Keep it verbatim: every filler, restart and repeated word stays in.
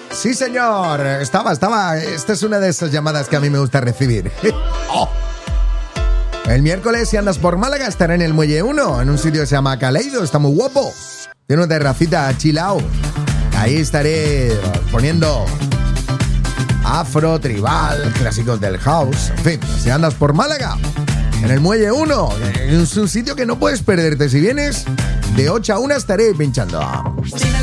Sí, señor. Estaba, estaba. Esta es una de esas llamadas que a mí me gusta recibir. Oh. El miércoles, si andas por Málaga, estaré en el Muelle uno, en un sitio que se llama Caleido. Está muy guapo. Tiene una terracita chilao. Ahí estaré poniendo afro, tribal, clásicos del house. En fin, si andas por Málaga, en el Muelle uno, es un sitio que no puedes perderte. Si vienes, de ocho a una estaré pinchando.